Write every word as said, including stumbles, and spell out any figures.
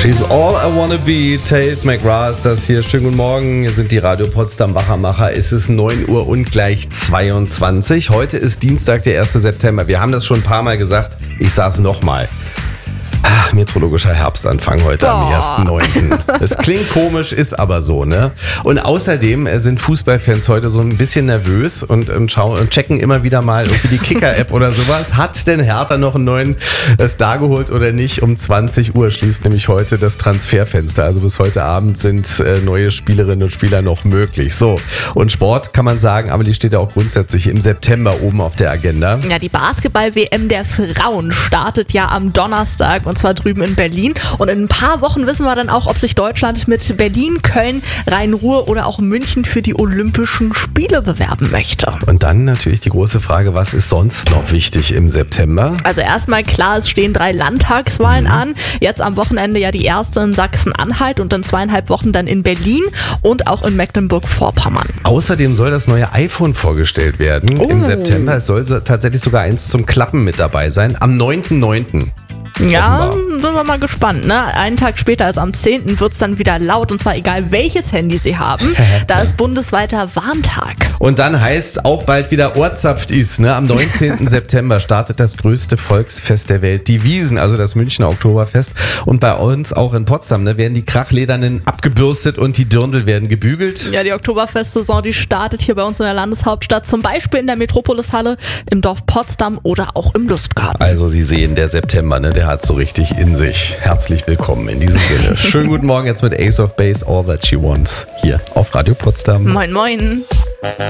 She's all I wanna be. Tate McGrath ist das hier. Schönen guten Morgen. Hier sind die Radio Potsdam Wachermacher. Es ist neun Uhr und gleich zweiundzwanzig. Heute ist Dienstag, der erste September. Wir haben das schon ein paar Mal gesagt. Ich sag's nochmal. Ach, meteorologischer Herbstanfang heute am ersten neunten Es klingt komisch, ist aber so, ne? Und außerdem sind Fußballfans heute so ein bisschen nervös und, und, schauen, und checken immer wieder mal irgendwie die Kicker-App oder sowas. Hat denn Hertha noch einen neuen Star geholt oder nicht? Um zwanzig Uhr schließt nämlich heute das Transferfenster. Also bis heute Abend sind äh, neue Spielerinnen und Spieler noch möglich. So, und Sport kann man sagen, aber die steht ja auch grundsätzlich im September oben auf der Agenda. Ja, die Basketball-W M der Frauen startet ja am Donnerstag. Und zwar drüben in Berlin. Und in ein paar Wochen wissen wir dann auch, ob sich Deutschland mit Berlin, Köln, Rhein-Ruhr oder auch München für die Olympischen Spiele bewerben möchte. Und dann natürlich die große Frage, was ist sonst noch wichtig im September? Also erstmal klar, es stehen drei Landtagswahlen mhm. an. Jetzt am Wochenende ja die erste in Sachsen-Anhalt und in zweieinhalb Wochen dann in Berlin und auch in Mecklenburg-Vorpommern. Außerdem soll das neue iPhone vorgestellt werden oh. im September. Es soll so, tatsächlich sogar eins zum Klappen mit dabei sein. Am neunten neunten Ja, sind wir mal gespannt. Ne? Einen Tag später, also am zehnten wird es dann wieder laut und zwar egal welches Handy Sie haben. Da ist bundesweiter Warntag. Und dann heißt auch bald wieder Ortsapft ist. Ne? Am neunzehnten September startet das größte Volksfest der Welt, die Wiesn, also das Münchner Oktoberfest. Und bei uns auch in Potsdam ne, werden die Krachledernen abgebürstet und die Dirndl werden gebügelt. Ja, die Oktoberfestsaison, die startet hier bei uns in der Landeshauptstadt, zum Beispiel in der Metropolishalle, im Dorf Potsdam oder auch im Lustgarten. Also Sie sehen, der September, ne, der hat so richtig in sich. Herzlich willkommen in diesem Sinne. Schönen guten Morgen jetzt mit Ace of Base, All That She Wants, hier auf Radio Potsdam. Moin, moin.